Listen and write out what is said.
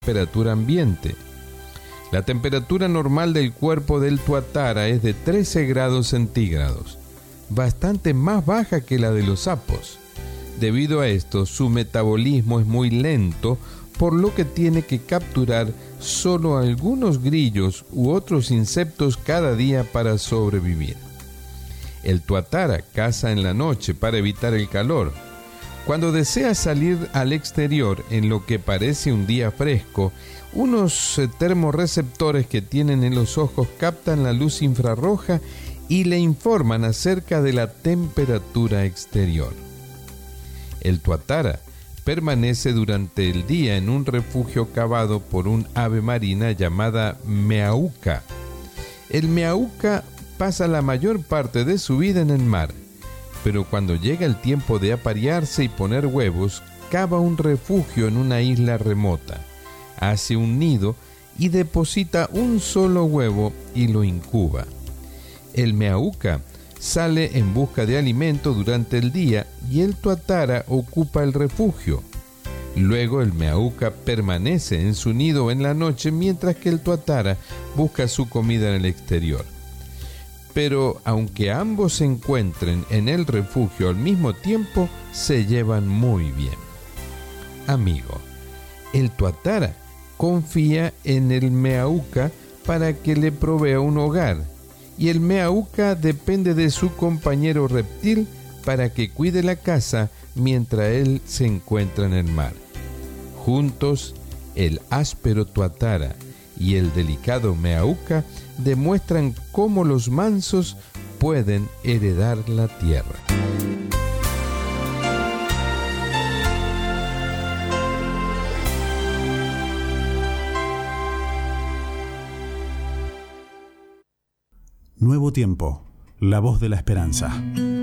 temperatura ambiente. La temperatura normal del cuerpo del tuatara es de 13 grados centígrados, bastante más baja que la de los sapos. Debido a esto, su metabolismo es muy lento, por lo que tiene que capturar solo algunos grillos u otros insectos cada día para sobrevivir. El tuatara caza en la noche para evitar el calor. Cuando desea salir al exterior en lo que parece un día fresco, unos termorreceptores que tienen en los ojos captan la luz infrarroja y le informan acerca de la temperatura exterior. El tuatara permanece durante el día en un refugio cavado por un ave marina llamada meauca. El meauca pasa la mayor parte de su vida en el mar, pero cuando llega el tiempo de aparearse y poner huevos, cava un refugio en una isla remota, hace un nido y deposita un solo huevo y lo incuba. El meauca sale en busca de alimento durante el día y el tuatara ocupa el refugio. Luego el meauca permanece en su nido en la noche mientras que el tuatara busca su comida en el exterior. Pero aunque ambos se encuentren en el refugio al mismo tiempo, se llevan muy bien. Amigo, el tuatara confía en el meauca para que le provea un hogar, y el meauca depende de su compañero reptil para que cuide la casa mientras él se encuentra en el mar. Juntos, el áspero tuatara y el delicado meauca demuestran cómo los mansos pueden heredar la tierra. Nuevo tiempo, la voz de la esperanza.